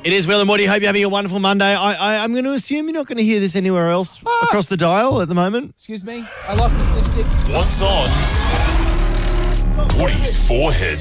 It is Will and Woody. Hope you're having a wonderful Monday. I'm going to assume you're not going to hear this anywhere else across the dial at the moment. Excuse me, I lost the sniff stick. What's on Woody's forehead?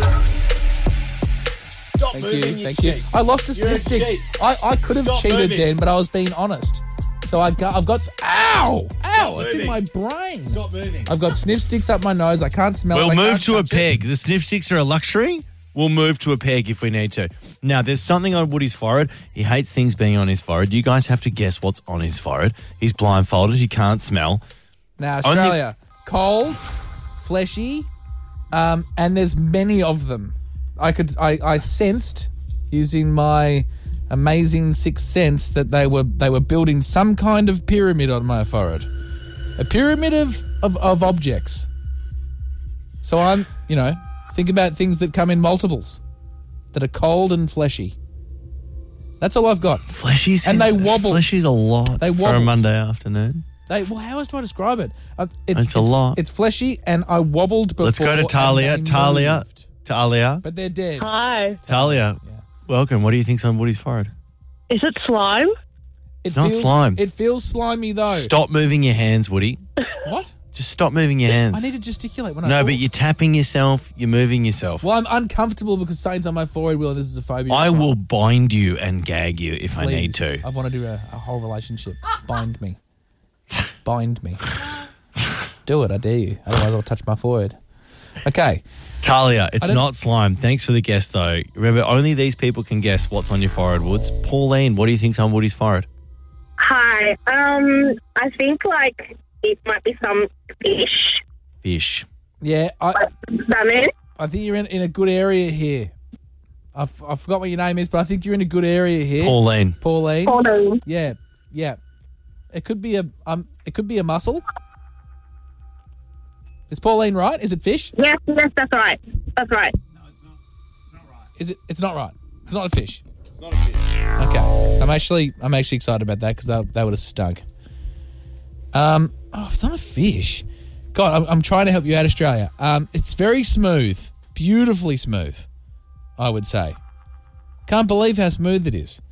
Thank you. I lost a sniff stick. I could have cheated then, but I was being honest. So I've got ow, it's in my brain. Stop moving. I've got sniff sticks up my nose. I can't smell it. We'll I move can't to a touch it. peg. The sniff sticks are a luxury. We'll move to a peg if we need to. Now, there's something on Woody's forehead. He hates things being on his forehead. You guys have to guess what's on his forehead. He's blindfolded. He can't smell. Now, Australia, cold, fleshy, and there's many of them. I sensed using my amazing sixth sense that they were building some kind of pyramid on my forehead, a pyramid of objects. So I'm, think about things that come in multiples, that are cold and fleshy. That's all I've got. Fleshy's And they wobble. Fleshy's a lot They for a wobble. Monday afternoon. How else do I describe it? It's a lot. It's fleshy, and I wobbled before. Let's go to and Talia. they Talia. moved. Talia. But they're dead. Hi. Talia. Yeah. Welcome. What do you think's on Woody's forehead? Is it slime? It's not slime. It feels slimy though. Stop moving your hands, Woody. What? Just stop moving your hands. I need to gesticulate when I No, talk. but you're tapping yourself. You're moving yourself. Well, I'm uncomfortable because something's on my forehead, Will, and this is a phobia. I will bind you and gag you if I need Please. to. I want to do a whole relationship. Bind me. Bind me. Do it, I dare you. Otherwise, I'll touch my forehead. Okay. Talia, it's I don't- not slime. Thanks for the guess, though. Remember, only these people can guess what's on your forehead, Woods. Pauline, what do you think's on Woody's forehead? Hi. I think it might be some fish. Fish. Yeah, Salmon. I think you're in a good area here. I forgot what your name is, but I think you're in a good area here. Pauline. Pauline. Pauline. Yeah. It could be a mussel. Is Pauline right? Is it fish? Yes, that's right. That's right. Is it? It's not right. It's not a fish. It's not a fish. Okay. I'm actually excited about that because that would have stung. It's not a fish. God, I'm trying to help you out, Australia. It's very smooth, beautifully smooth, I would say. Can't believe how smooth it is.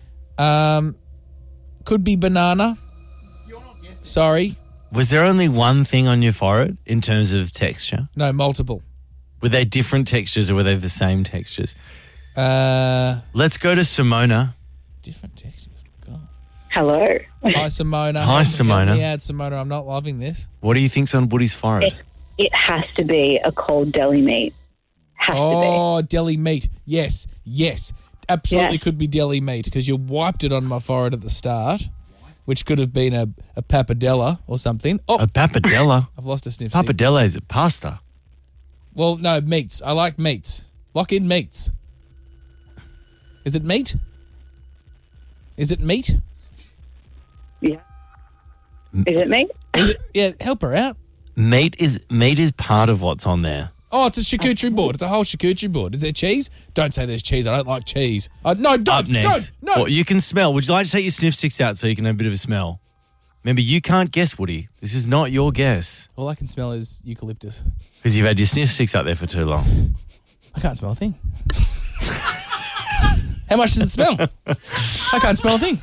Could be banana. Sorry. Was there only one thing on your forehead in terms of texture? No, multiple. Were they different textures or were they the same textures? Let's go to Simona. Different textures. God. Hello. Hi, Simona. Hi, Simona. Help me out, Simona. I'm not loving this. What do you think's on Woody's forehead? It has to be a cold deli meat. Has Oh, deli meat. Yes. Absolutely Yes. could be deli meat because you wiped it on my forehead at the start, which could have been a pappardella or something. Oh, A pappardella? I've lost a sniff. stick. Pappardella is a pasta. Well, no, meats. I like meats. Lock in meats. Is it meat? Is it meat? be. Yeah. Is it meat? Is it? Yeah, help her out. Meat is part of what's on there. Oh, it's a charcuterie board. It's a whole charcuterie board. Is there cheese? Don't say there's cheese. I don't like cheese. No, don't. Up next. Don't. No. Well, you can smell. Would you like to take your sniff sticks out so you can have a bit of a smell? Remember, you can't guess, Woody. This is not your guess All I can smell is eucalyptus. because you've had your sniff sticks out there for too long. I can't smell a thing. How much does it smell? I can't smell a thing.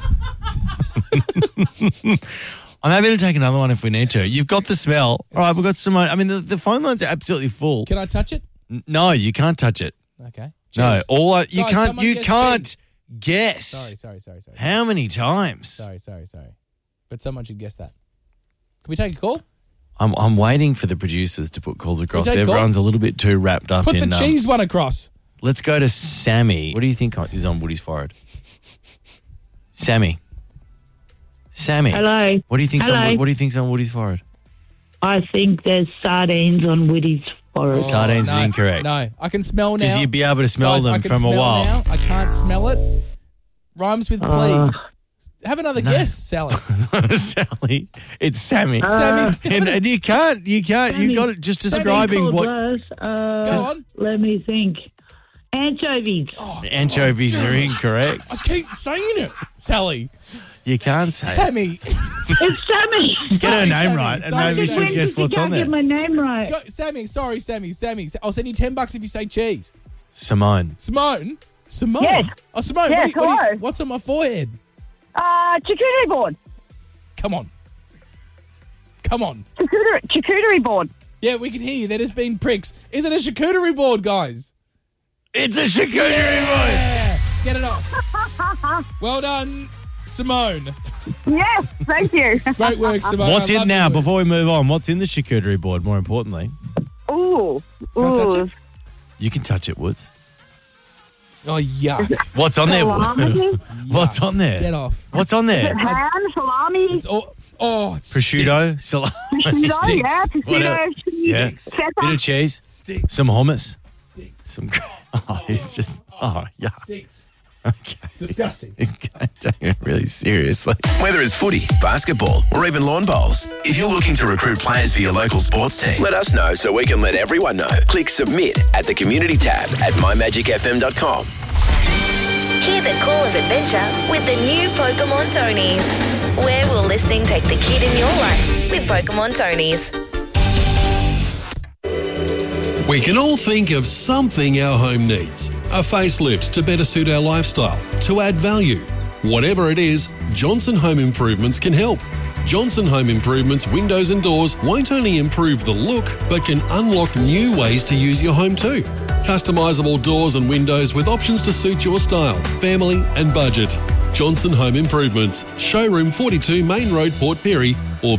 I'm happy to take another one if we need to. You've got the smell. All right, we've got some. I mean, the phone lines are absolutely full. Can I touch it? No, you can't touch it. Okay. No, Cheers. you Guys, can't. someone You guess can't guess. Sorry. How many times? Sorry. But someone should guess that. Can we take a call? I'm waiting for the producers to put calls across. take a call? Everyone's a little bit too wrapped up Put in. the cheese one across. Let's go to Sammy. What do you think is on Woody's forehead? Sammy. Hello. What do you think's Hello. What do you think's on Woody's forehead? I think there's sardines on Woody's forehead. Sardines is incorrect. No, I can smell now. Because you'd be able to smell Guys, I them can from a smell while. Now. I can't smell it. Rhymes with please. Have another guess, Sally. Sally, it's Sammy. Sammy. and you can't. You got it. Just describing what Go on. Let me think. Anchovies. anchovies are incorrect. I keep saying it, Sally. You can't say. Sammy. It's Sammy. Get her Sorry, name Sammy. right, and Sorry, maybe Sammy. she'll guess what's on Get there. my name right. Go, Sammy. Sorry, Sammy. I'll send you $10 if you say cheese. Simone. Simone. Simone. Yes. Oh, Simone, Yes, hello. what's on my forehead? Charcuterie board. Come on. Come on. Charcuterie board. Yeah, we can hear you. That has been pricks. Is it a charcuterie board, guys? It's a charcuterie board. Yeah. Get it off. Well done, Simone. Yes, thank you. Great work, Simone. What's I in love now, your work. before we move on? What's in the charcuterie board, more importantly? Ooh. Can I touch it? You can touch it, Woods. Oh, yuck. What's on there, Woods? Salami, What's on there? Get off. What's on there? ham, salami, It's it's Prosciutto, salami, prosciutto, yeah, What else? prosciutto, Yeah. cheese, Bit feta. of cheese, Sticks. some hummus, some. Oh, it's just. Oh, yeah. Sticks. Okay. It's disgusting. He's taking it really seriously. Whether it's footy, basketball, or even lawn bowls, if you're looking to recruit players for your local sports team, let us know so we can let everyone know. Click submit at the community tab at mymagicfm.com. Hear the call of adventure with the new Pokemon Tonys. Where will listening take the kid in your life with Pokemon Tonys? We can all think of something our home needs. A facelift to better suit our lifestyle, to add value. Whatever it is, Johnson Home Improvements can help. Johnson Home Improvements windows and doors won't only improve the look, but can unlock new ways to use your home too. Customisable doors and windows with options to suit your style, family and budget. Johnson Home Improvements, Showroom 42 Main Road, Port Pirie, or